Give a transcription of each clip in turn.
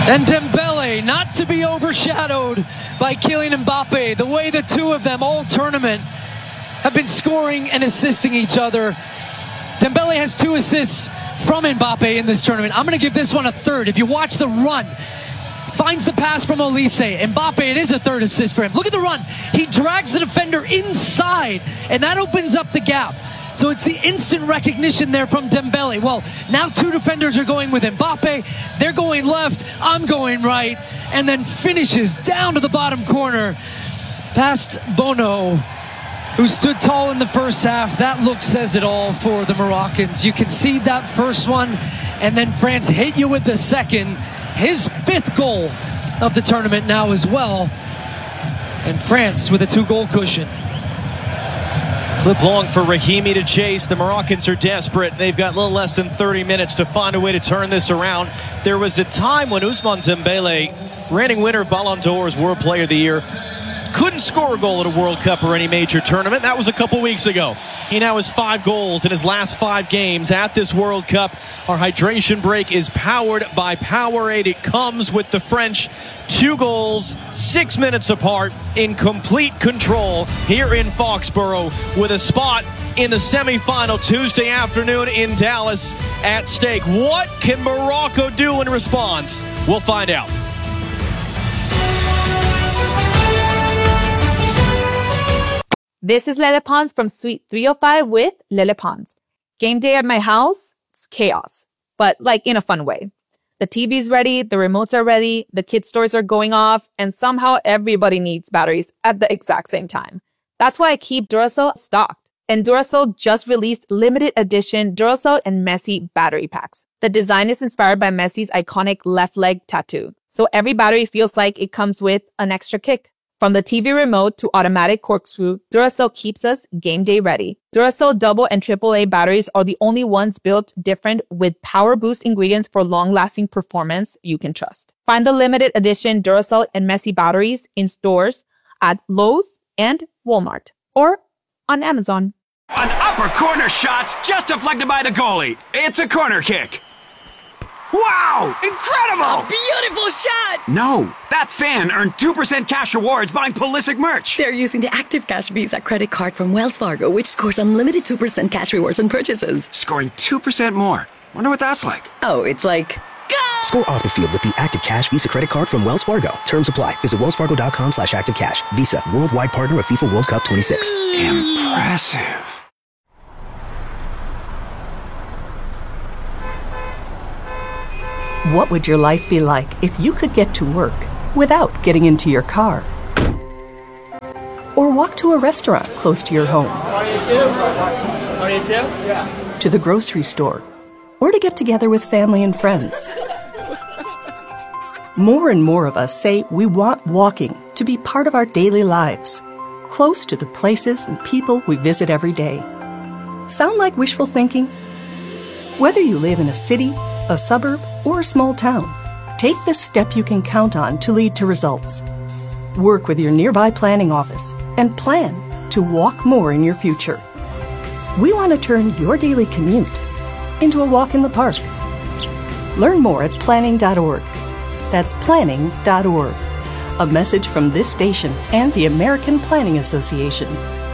And Dembele, not to be overshadowed by Kylian Mbappe, the way the two of them all tournament have been scoring and assisting each other. Dembele has 2 assists from Mbappe in this tournament. I'm going to give this one a third. If you watch the run, finds the pass from Olise. Mbappe, it is a 3rd assist for him. Look at the run. He drags the defender inside, and that opens up the gap. So it's the instant recognition there from Dembele. Well, now 2 defenders are going with Mbappe. They're going left. I'm going right. And then finishes down to the bottom corner past Bono, who stood tall in the first half. That look says it all for the Moroccans. You concede that first one, and then France hit you with the second. His 5th goal of the tournament now as well. And France with a 2-goal cushion. Clip long for Rahimi to chase. The Moroccans are desperate. They've got a little less than 30 minutes to find a way to turn this around. There was a time when Ousmane Dembele, reigning winner of Ballon d'Or's World Player of the Year, couldn't score a goal at a World Cup or any major tournament. That was a couple weeks ago. He now has 5 goals in his last 5 games at this World Cup. Our hydration break is powered by Powerade. It comes with the French. 2 goals, 6 minutes apart, in complete control here in Foxborough, with a spot in the semifinal Tuesday afternoon in Dallas at stake. What can Morocco do in response? We'll find out. This is Lele Pons from Suite 305 with Lele Pons. Game day at my house, it's chaos, but like in a fun way. The TV's ready, the remotes are ready, the kids' toys are going off, and somehow everybody needs batteries at the exact same time. That's why I keep Duracell stocked. And Duracell just released limited edition Duracell and Messi battery packs. The design is inspired by Messi's iconic left leg tattoo. So every battery feels like it comes with an extra kick. From the TV remote to automatic corkscrew, Duracell keeps us game day ready. Duracell double and AAA batteries are the only ones built different with power boost ingredients for long-lasting performance you can trust. Find the limited edition Duracell and Messi batteries in stores at Lowe's and Walmart or on Amazon. An upper corner shot's just deflected by the goalie. It's a corner kick. Wow! Incredible! A beautiful shot! No, that fan earned 2% cash rewards buying Pulisic merch. They're using the Active Cash Visa credit card from Wells Fargo, which scores unlimited 2% cash rewards on purchases. Scoring 2% more. Wonder what that's like. Oh, it's like... Go! Score off the field with the Active Cash Visa credit card from Wells Fargo. Terms apply. Visit wellsfargo.com/activecash. Visa, worldwide partner of FIFA World Cup 26. Impressive. What would your life be like if you could get to work without getting into your car? Or walk to a restaurant close to your home? To the grocery store? Or to get together with family and friends? More and more of us say we want walking to be part of our daily lives, close to the places and people we visit every day. Sound like wishful thinking? Whether you live in a city, a suburb, or a small town, take the step you can count on to lead to results. Work with your nearby planning office and plan to walk more in your future. We want to turn your daily commute into a walk in the park. Learn more at planning.org. That's planning.org. A message from this station and the American Planning Association.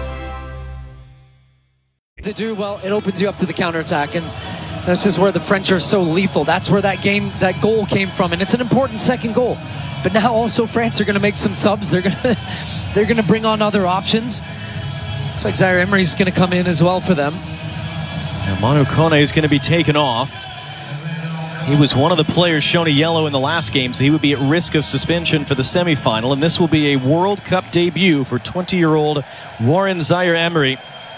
To do well, it opens you up to the counterattack, and that's just where the French are so lethal. That's where that goal came from, and it's an important second goal. But now also France are going to make some subs. They're going to bring on other options. Looks like Zaire Emery's going to come in as well for them. Now Manu Kone is going to be taken off. He was one of the players shown a yellow in the last game, so he would be at risk of suspension for the semifinal. And this will be a World Cup debut for 20-year-old Warren Zaire Emery.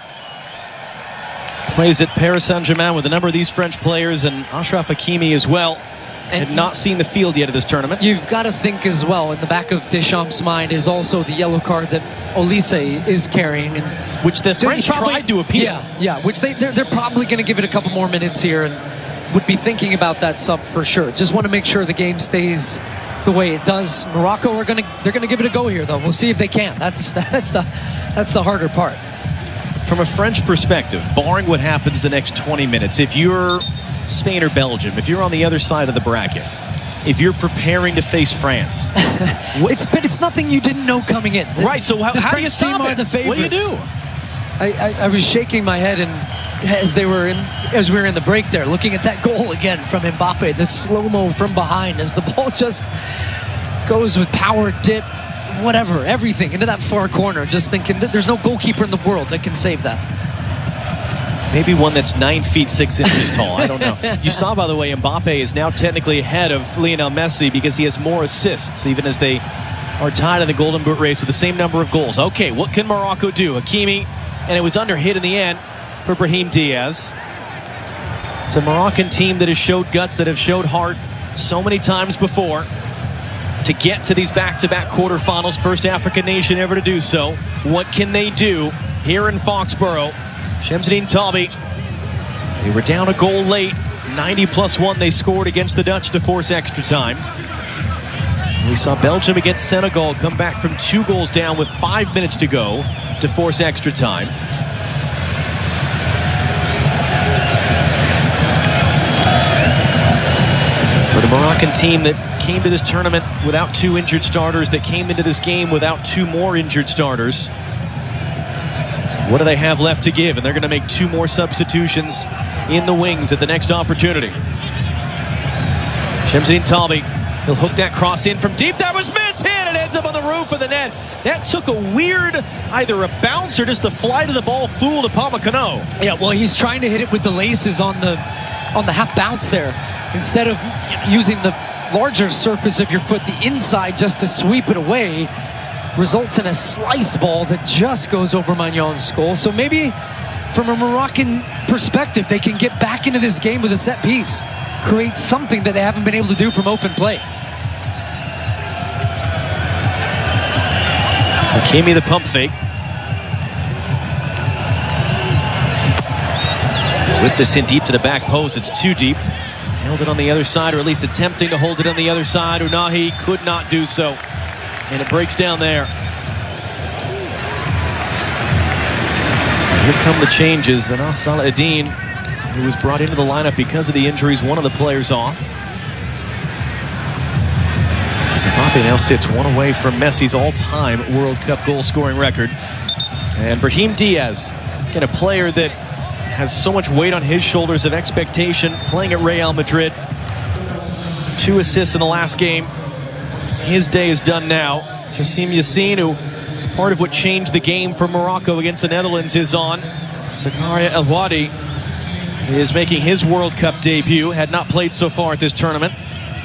Plays at Paris Saint-Germain with a number of these French players, and Achraf Hakimi as well. And had not seen the field yet of this tournament. You've got to think as well, in the back of Deschamps' mind is also the yellow card that Olise is carrying, and which the French tried to appeal. Yeah, which they're probably going to give it a couple more minutes here, and would be thinking about that sub for sure. Just want to make sure the game stays the way it does. Morocco they're gonna give it a go here, though. We'll see if they can. That's the harder part. From a French perspective, barring what happens the next 20 minutes, if you're Spain or Belgium, if you're on the other side of the bracket, if you're preparing to face France? It's nothing you didn't know coming in. Right, so how do you French stop team it? are the favorites. What do you do? I was shaking my head, and as we were in the break there, looking at that goal again from Mbappe, the slow-mo from behind as the ball just goes with power, dip, whatever, everything into that far corner, just thinking that there's no goalkeeper in the world that can save that. Maybe one that's 9 feet 6 inches tall. I don't know. You saw, by the way, Mbappe is now technically ahead of Lionel Messi because he has more assists, even as they are tied in the Golden Boot race with the same number of goals. Okay, what can Morocco do? Hakimi, and it was under hit in the end for Brahim Diaz. It's a Moroccan team that has showed guts, that have showed heart so many times before to get to these back-to-back quarterfinals. First African nation ever to do so. What can they do here in Foxborough? Shamsuddin Talbi, they were down a goal late. 90+1 they scored against the Dutch to force extra time. We saw Belgium against Senegal come back from 2 goals down with 5 minutes to go to force extra time. But a Moroccan team that came to this tournament without 2 injured starters, that came into this game without 2 more injured starters. What do they have left to give? And they're going to make 2 more substitutions in the wings at the next opportunity. Shamsuddin Talbi, he'll hook that cross in from deep. That was mishit. It ends up on the roof of the net. That took a weird, either a bounce or just the flight of the ball fooled Upamecano. Yeah, well, he's trying to hit it with the laces on the half bounce there, instead of using the larger surface of your foot, the inside, just to sweep it away. Results in a sliced ball that just goes over Magnon's goal. So maybe from a Moroccan perspective, they can get back into this game with a set piece, create something that they haven't been able to do from open play. Hakimi the pump fake. With this in deep to the back post, it's too deep. Held it on the other side, or at least attempting to hold it on the other side. Unahi could not do so. And it breaks down there. Here come the changes. Anas Salah-Eddin, who was brought into the lineup because of the injuries, one of the players off. Mbappe now sits 1 away from Messi's all-time World Cup goal-scoring record. And Brahim Diaz, again, a player that has so much weight on his shoulders of expectation, playing at Real Madrid. 2 assists in the last game. His day is done now. Jassim Yassine, who part of what changed the game for Morocco against the Netherlands, is on. Zakaria El Wadi is making his World Cup debut. Had not played so far at this tournament.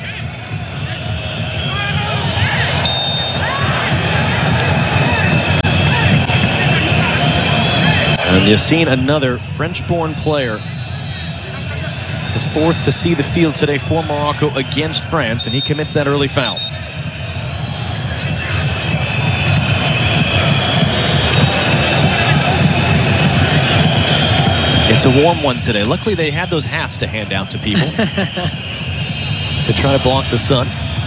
And Yassine, another French-born player, the 4th to see the field today for Morocco against France, and he commits that early foul. It's a warm one today. Luckily, they had those hats to hand out to people to try to block the sun.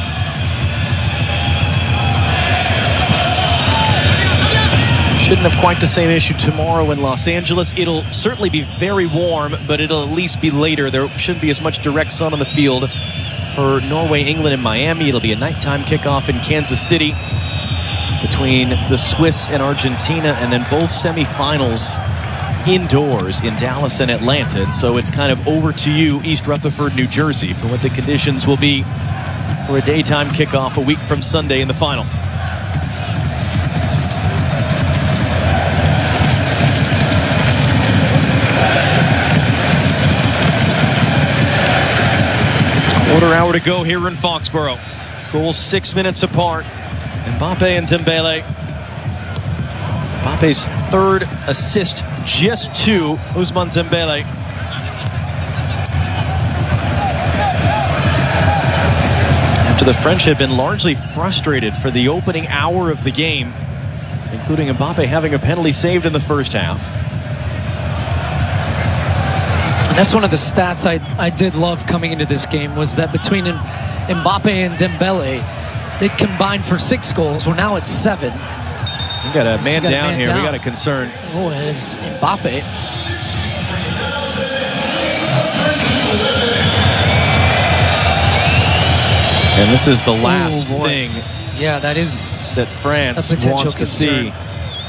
Shouldn't have quite the same issue tomorrow in Los Angeles. It'll certainly be very warm, but it'll at least be later. There shouldn't be as much direct sun on the field for Norway, England, and Miami. It'll be a nighttime kickoff in Kansas City between the Swiss and Argentina, and then both semifinals indoors in Dallas and Atlanta. And so it's kind of over to you, East Rutherford, New Jersey, for what the conditions will be for a daytime kickoff a week from Sunday in the final. Quarter hour to go here in Foxborough. Goals 6 minutes apart. Mbappe and Dembele. Mbappe's 3rd assist just to Ousmane Dembele. After the French had been largely frustrated for the opening hour of the game, including Mbappe having a penalty saved in the first half. And that's one of the stats I did love coming into this game, was that between Mbappe and Dembele, they combined for 6 goals. Well, now it's 7. We got a man down here. We got a concern. Oh, and it's Mbappe. And this is the last boy. thing Yeah, that is that France a potential wants to concern. see.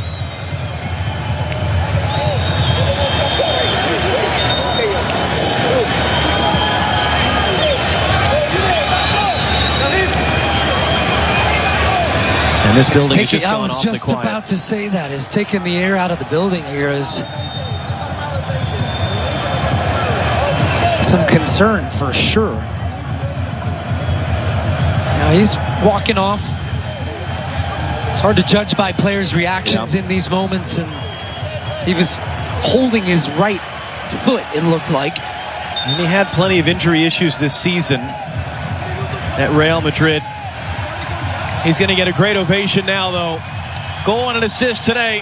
And this building is just I going was off the just quiet. about to say that. Is taking the air out of the building here is some concern for sure. Now he's walking off. It's hard to judge by players' reactions in these moments, and he was holding his right foot, it looked like. And he had plenty of injury issues this season at Real Madrid. He's going to get a great ovation now, though. Goal and an assist today.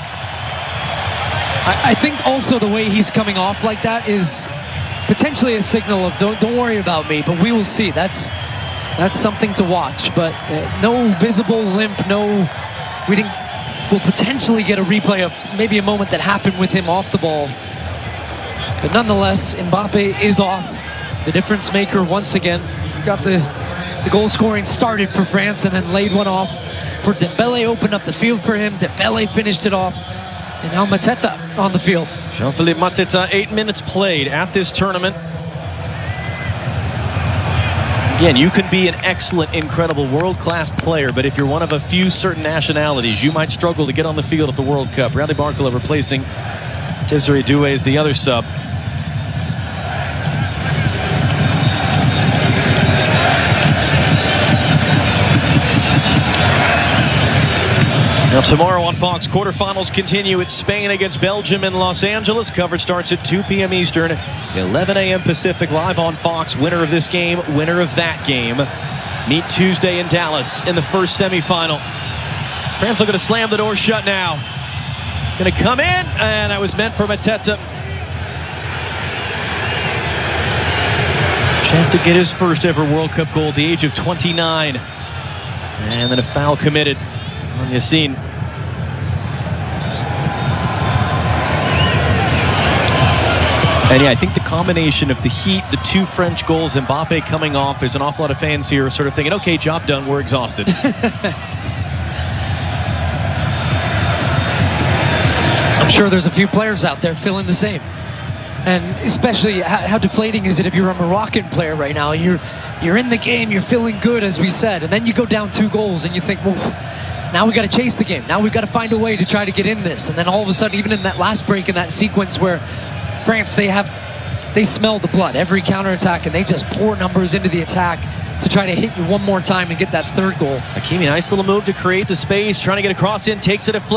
I think also the way he's coming off like that is potentially a signal of don't worry about me, but we will see. That's something to watch. But no visible limp, we'll potentially get a replay of maybe a moment that happened with him off the ball. But nonetheless, Mbappe is off. The difference maker once again. Got the goal scoring started for France and then laid one off for Dembele, opened up the field for him. Dembele finished it off. And now Mateta on the field. Jean-Philippe Mateta, 8 minutes played at this tournament. Again, you can be an excellent, incredible, world-class player, but if you're one of a few certain nationalities, you might struggle to get on the field at the World Cup. Bradley Barcola replacing Desiree Doué as the other sub. Now tomorrow on Fox, quarterfinals continue. It's Spain against Belgium in Los Angeles. Coverage starts at 2 p.m. Eastern, 11 a.m. Pacific, live on Fox. Winner of this game, winner of that game. Meet Tuesday in Dallas in the first semifinal. France looking to slam the door shut now. It's going to come in, and that was meant for Mateta. Chance to get his first ever World Cup goal at the age of 29. And then a foul committed on Yassine. And yeah, I think the combination of the heat, the 2 French goals, Mbappe coming off, there's an awful lot of fans here sort of thinking, okay, job done, we're exhausted. I'm sure there's a few players out there feeling the same. And especially how deflating is it if you're a Moroccan player right now? You're in the game, you're feeling good, as we said, and then you go down 2 goals and you think, well, now we got to chase the game. Now we got to find a way to try to get in this. And then all of a sudden, even in that last break, in that sequence where France, they smell the blood every counterattack, and they just pour numbers into the attack to try to hit you one more time and get that 3rd goal. Hakimi, nice little move to create the space, trying to get across in, takes it a